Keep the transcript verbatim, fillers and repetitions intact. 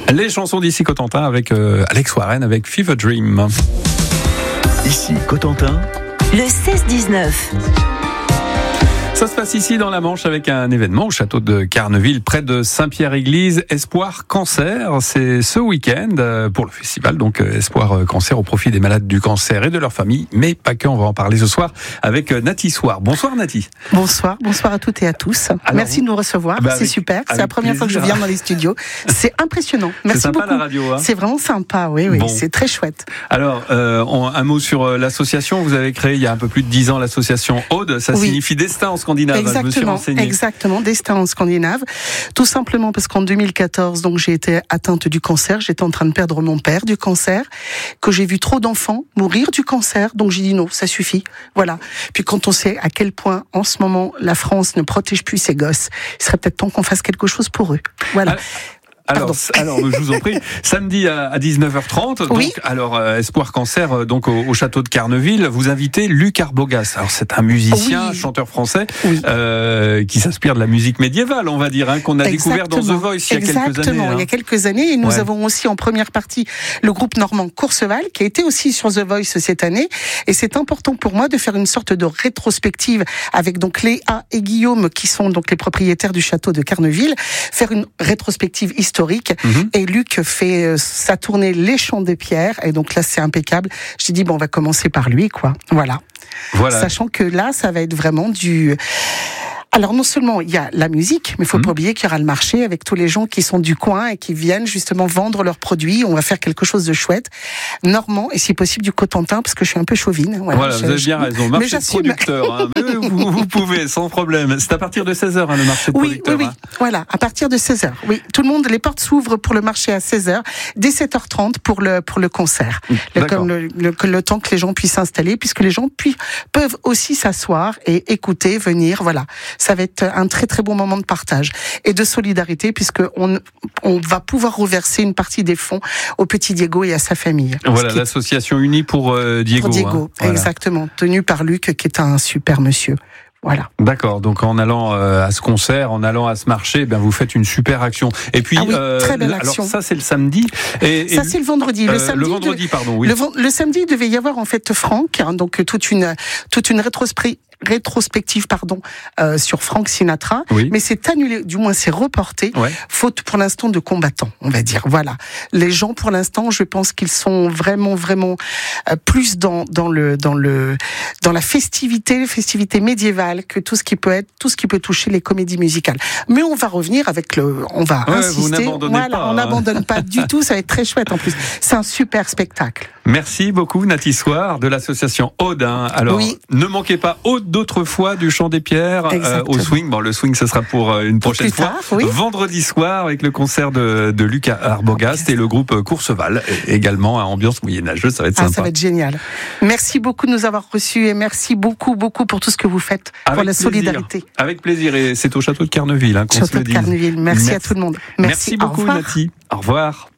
Les chansons d'ici Cotentin avec euh, Alex Warren avec Fever Dream. Ici Cotentin, le seize dix-neuf. Ça se passe ici dans la Manche avec un événement au château de Carneville, près de Saint-Pierre-Église. Espoir Cancer, c'est ce week-end pour le festival. Donc Espoir Cancer au profit des malades du cancer et de leur famille. Mais pas que, on va en parler ce soir avec Nati Soir. Bonsoir Nati. Bonsoir, bonsoir à toutes et à tous. Alors, merci de nous recevoir, bah avec, c'est super. C'est la première plaisir. fois que je viens dans les studios. C'est impressionnant. Merci c'est sympa beaucoup. La radio, hein. C'est vraiment sympa, oui, oui. Bon. C'est très chouette. Alors, euh, on, un mot sur l'association. Vous avez créé il y a un peu plus de dix ans l'association Aude. Ça oui. signifie destin en scandinave. Exactement, exactement, destin en scandinave. Tout simplement parce qu'en deux mille quatorze, donc j'ai été atteinte du cancer. J'étais en train de perdre mon père du cancer, que j'ai vu trop d'enfants mourir du cancer. Donc j'ai dit non, ça suffit. Voilà. Puis quand on sait à quel point en ce moment la France ne protège plus ses gosses, il serait peut-être temps qu'on fasse quelque chose pour eux. Voilà. Ah. Alors, alors, je vous en prie, samedi à dix-neuf heures trente, donc, oui. alors, euh, Espoir Cancer, donc, au, au château de Carneville, vous invitez Luc Arbogast. Alors, c'est un musicien, oui. chanteur français, oui. euh, qui s'inspire de la musique médiévale, on va dire, hein, qu'on a Exactement. découvert dans The Voice il y a Exactement. quelques années. Hein. Il y a quelques années, et nous ouais. avons aussi en première partie le groupe normand Courseval, qui a été aussi sur The Voice cette année, et c'est important pour moi de faire une sorte de rétrospective avec donc Léa et Guillaume, qui sont donc les propriétaires du château de Carneville, faire une rétrospective historique. Mm-hmm. Et Luc fait sa tournée Les Chants des Pierres, et donc là c'est impeccable. J'ai dit bon, on va commencer par lui, quoi. Voilà. Voilà. Sachant que là, ça va être vraiment du. Alors non seulement il y a la musique, mais il faut mmh. pas oublier qu'il y aura le marché avec tous les gens qui sont du coin et qui viennent justement vendre leurs produits. On va faire quelque chose de chouette, normand et si possible du Cotentin, parce que je suis un peu chauvine. Voilà, voilà je, vous avez bien raison. Marché de producteurs, hein. vous, vous pouvez sans problème. C'est à partir de seize heures hein, le marché de oui, producteurs. Oui, oui, hein. voilà, à partir de seize heures. Oui, tout le monde, les portes s'ouvrent pour le marché à seize heures, dès sept heures trente pour le pour le concert. Le, comme le, le, le temps que les gens puissent s'installer, puisque les gens puis, peuvent aussi s'asseoir et écouter, venir. Voilà, ça va être un très très bon moment de partage et de solidarité, puisque on on va pouvoir reverser une partie des fonds au petit Diego et à sa famille. Voilà, l'association unie pour euh, Diego. Pour Diego, hein. exactement, voilà. Tenue par Luc, qui est un super monsieur. Voilà. D'accord. Donc en allant euh, à ce concert, en allant à ce marché, ben vous faites une super action. Et puis, ah oui, euh, très belle alors action. ça c'est le samedi. Et, ça et c'est le vendredi. Le euh, samedi, le vendredi, de, pardon. Oui. Le, le samedi, il devait y avoir en fait Franck, hein, donc toute une toute une rétrospective. rétrospective pardon euh, sur Frank Sinatra, oui. mais c'est annulé, du moins c'est reporté, ouais. faute pour l'instant de combattants, on va dire. Voilà, les gens pour l'instant, je pense qu'ils sont vraiment vraiment euh, plus dans dans le dans le dans la festivité, festivité médiévale, que tout ce qui peut être, tout ce qui peut toucher les comédies musicales. Mais on va revenir avec le, on va ouais, insister. Vous n'abandonnez voilà, pas, on n'abandonne hein. pas du tout. Ça va être très chouette en plus. C'est un super spectacle. Merci beaucoup Nati Soir de l'association Aude. Hein. Alors oui. ne manquez pas Aude d'autres fois du Chant des Pierres euh, au swing. Bon, le swing ce sera pour euh, une prochaine Plus fois. Tard, oui. Vendredi soir avec le concert de, de Luc Arbogast et le groupe Courseval, et également à ambiance moyenâgeuse. Ça va être ah, sympa. Ça va être génial. Merci beaucoup de nous avoir reçus et merci beaucoup beaucoup pour tout ce que vous faites avec pour la plaisir. solidarité. Avec plaisir, et c'est au château de Carneville hein, qu'on château se le de dise. Carneville. Merci, Merci à tout le monde. Merci, Merci beaucoup Nati. Au revoir.